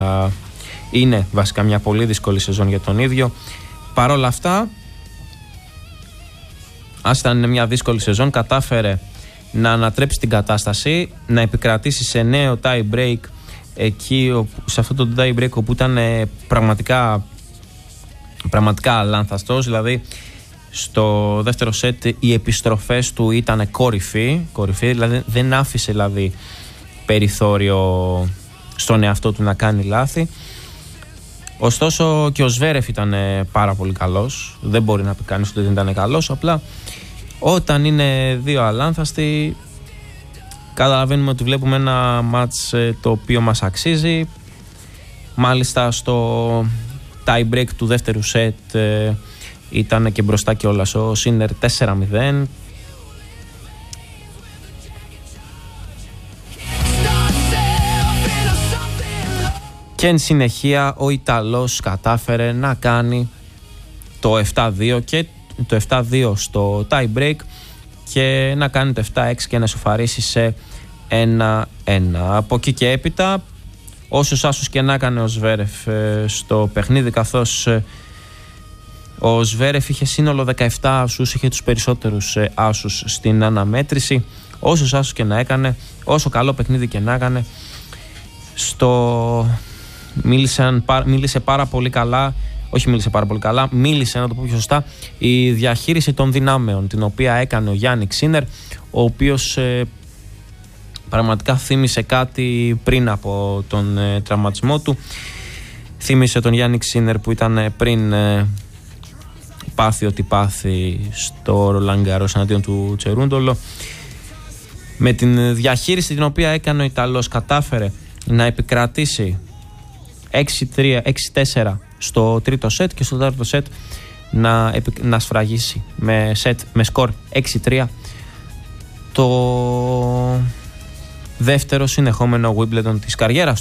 είναι βασικά μια πολύ δύσκολη σεζόν για τον ίδιο. Παρ' όλα αυτά, ας ήταν μια δύσκολη σεζόν, κατάφερε να ανατρέψει την κατάσταση, να επικρατήσει σε νέο tie break εκεί, σε αυτό το tie break όπου ήταν πραγματικά αλάνθαστος. Δηλαδή στο δεύτερο σετ οι επιστροφές του ήταν κορυφή, δηλαδή δεν άφησε περιθώριο στον εαυτό του να κάνει λάθη. Ωστόσο και ο Σβέρεφ ήταν πάρα πολύ καλός. Δεν μπορεί να πει κανείς ότι δεν ήταν καλός. Απλά όταν είναι δύο αλάνθαστοι, καταλαβαίνουμε ότι βλέπουμε ένα μάτς το οποίο μας αξίζει. Μάλιστα στο tie break του δεύτερου σετ ήταν και μπροστά κιόλας ο Σίνερ 4-0. Και εν συνεχεία ο Ιταλός κατάφερε να κάνει το 7-2 και το 7-2 στο tie break και να κάνει το 7-6 και να ισοφαρίσει σε 1-1. Από εκεί και έπειτα, όσους άσους και να έκανε ο Σβέρεφ στο παιχνίδι, καθώς ο Σβέρεφ είχε σύνολο 17 άσους, είχε τους περισσότερους άσους στην αναμέτρηση, όσους άσους και να έκανε, όσο καλό παιχνίδι και να έκανε, μίλησε πάρα πολύ καλά, μίλησε, να το πω πιο σωστά, η διαχείριση των δυνάμεων, την οποία έκανε ο Γιάννικ Σίνερ, ο οποίος πραγματικά θύμισε κάτι πριν από τον τραυματισμό του. Θύμισε τον Γιάννικ Σίνερ που ήταν πριν πάθει ό,τι πάθει στο Ρολάν Γκαρός εναντίον του Τσερούντολο. Με την διαχείριση την οποία έκανε ο Ιταλός, κατάφερε να επικρατήσει 6-3, 6-4 στο τρίτο σετ και στο τέταρτο σετ να σφραγίσει με σκορ 6-3 το δεύτερο συνεχόμενο Wimbledon της καριέρας του.